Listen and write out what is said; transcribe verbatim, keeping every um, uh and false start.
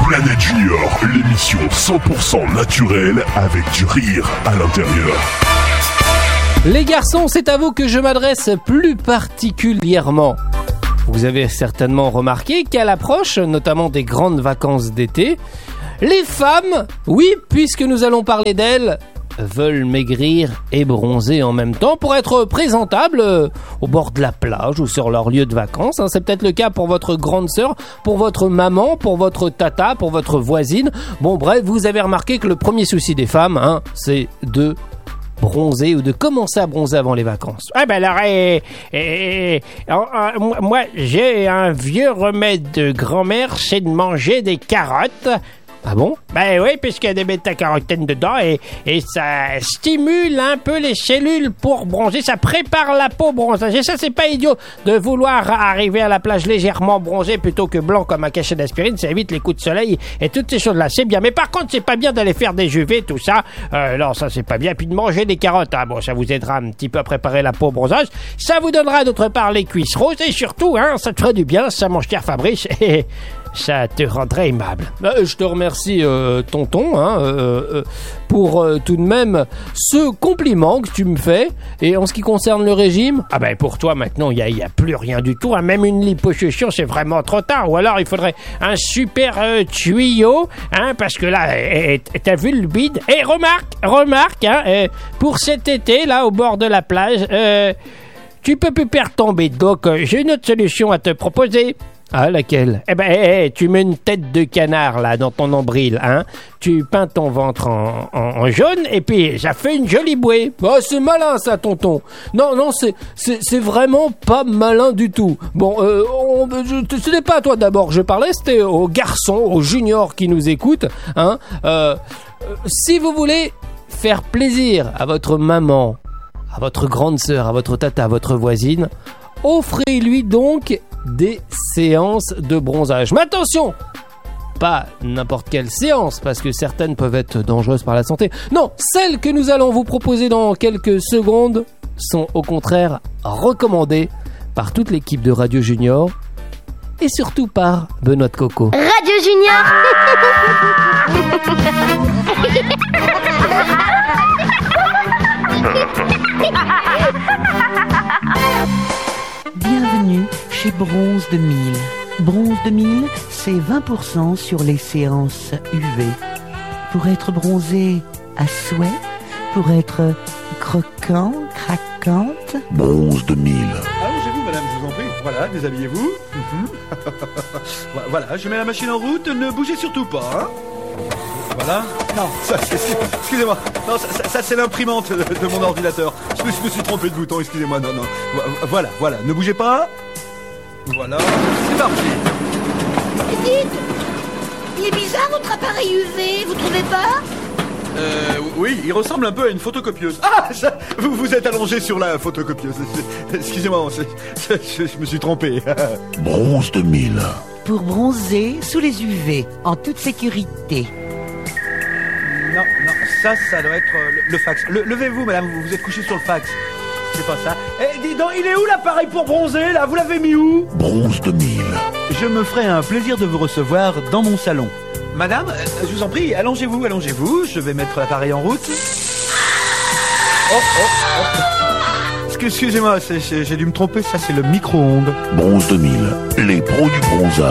Planète Junior, l'émission cent pour cent naturelle avec du rire à l'intérieur. Les garçons, c'est à vous que je m'adresse plus particulièrement. Vous avez certainement remarqué qu'à l'approche, notamment des grandes vacances d'été, les femmes, oui, puisque nous allons parler d'elles, veulent maigrir et bronzer en même temps pour être présentables euh, au bord de la plage ou sur leur lieu de vacances. Hein. C'est peut-être le cas pour votre grande sœur, pour votre maman, pour votre tata, pour votre voisine. Bon, bref, vous avez remarqué que le premier souci des femmes, hein, c'est de bronzer ou de commencer à bronzer avant les vacances. Ah ben alors, eh, eh, eh, oh, moi j'ai un vieux remède de grand-mère, c'est de manger des carottes. Ah bon? Ben oui, puisqu'il y a des bêta-carotènes dedans et, et ça stimule un peu les cellules pour bronzer, ça prépare la peau bronzage. Et ça, c'est pas idiot de vouloir arriver à la plage légèrement bronzé plutôt que blanc comme un cachet d'aspirine, ça évite les coups de soleil et toutes ces choses-là, c'est bien. Mais par contre, c'est pas bien d'aller faire des U V, tout ça. Euh, non, ça c'est pas bien. Puis de manger des carottes, ah bon, ça vous aidera un petit peu à préparer la peau au bronzage. Ça vous donnera d'autre part les cuisses roses et surtout, hein, ça te ferait du bien, ça mon cher Fabrice. Et ça te rendrait aimable. Euh, je te remercie, euh, tonton, hein, euh, euh, pour euh, tout de même ce compliment que tu me fais. Et en ce qui concerne le régime, ah ben pour toi maintenant, il n'y a, y a plus rien du tout. Hein. Même une liposuction, c'est vraiment trop tard. Ou alors il faudrait un super euh, tuyau, hein, parce que là, eh, eh, t'as vu le bide. Et remarque, remarque, hein, eh, pour cet été, là, au bord de la plage, euh, tu peux plus perdre ton bide. Donc, euh, j'ai une autre solution à te proposer. Ah, laquelle? Eh ben, hey, hey, tu mets une tête de canard, là, dans ton nombril, hein. Tu peins ton ventre en, en, en jaune, et puis ça fait une jolie bouée. Oh, c'est malin, ça, tonton. Non, non, c'est, c'est, c'est vraiment pas malin du tout. Bon, euh, on, je, ce n'est pas à toi d'abord que je parlais, c'était aux garçons, aux juniors qui nous écoutent, hein. Euh, euh, si vous voulez faire plaisir à votre maman, à votre grande sœur, à votre tata, à votre voisine, offrez-lui donc des séances de bronzage. Mais attention, pas n'importe quelle séance, parce que certaines peuvent être dangereuses par la santé. Non, celles que nous allons vous proposer dans quelques secondes sont au contraire recommandées par toute l'équipe de Radio Junior et surtout par Benoît de Coco. Radio Junior. Bienvenue chez Bronze de Mille. Bronze de Mille, c'est vingt pour cent sur les séances U V. Pour être bronzé à souhait, pour être croquant, craquante. Bronze de Mille. Allongez-vous, madame, je vous en prie. Voilà, déshabillez-vous. Mm-hmm. Voilà, je mets la machine en route, ne bougez surtout pas, hein. Voilà. Non, ça, c'est, c'est, excusez-moi. Non, ça, ça, ça c'est l'imprimante de, de mon ordinateur. Je me, je me suis trompé de bouton, excusez-moi. Non, non. Voilà, voilà. Ne bougez pas. Voilà. C'est parti. Dites, il est bizarre votre appareil U V, vous trouvez pas? Euh, oui, il ressemble un peu à une photocopieuse. Ah, ça, vous vous êtes allongé sur la photocopieuse. C'est, excusez-moi, c'est, c'est, je me suis trompé. Bronze de Mille. Pour bronzer sous les U V, en toute sécurité. Non, non, ça, ça doit être euh, le, le fax. Le, levez-vous, madame, vous vous êtes couché sur le fax. C'est pas ça. Eh, dis donc, il est où l'appareil pour bronzer, là? Vous l'avez mis où? Bronze de Mille. Je me ferai un plaisir de vous recevoir dans mon salon. Madame, euh, je vous en prie, allongez-vous, allongez-vous. Je vais mettre l'appareil en route. Oh, oh, oh. Excusez-moi, c'est, c'est, j'ai dû me tromper, ça c'est le micro-ondes. Bronze de Mille, les pros du bronzage.